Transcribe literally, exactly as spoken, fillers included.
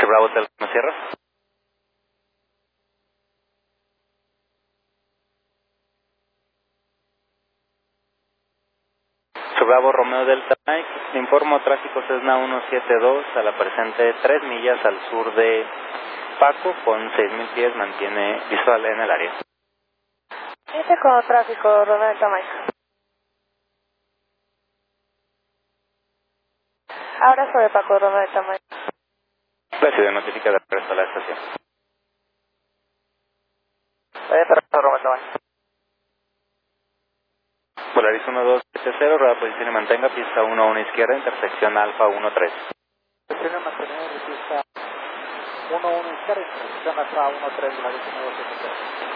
Bravo Hotel, ¿me cierras? Bravo Romeo Delta Mike, informo tráfico Cessna ciento setenta y dos a la presente tres millas al sur de Paco con seis mil pies, mantiene visual en el área. Dice con tráfico Romeo Delta Mike. Ahora sobre Paco Romeo Delta Mike. Recibe notifica de regreso a la estación. Vaya para Romeo Delta Mike. Polaris uno dos siete cero, rueda posición y mantenga, pista uno uno izquierda, intersección Alfa uno tres. Posición mantener pista uno uno izquierda, intersección Alfa uno tres, Polaris uno dos siete cero.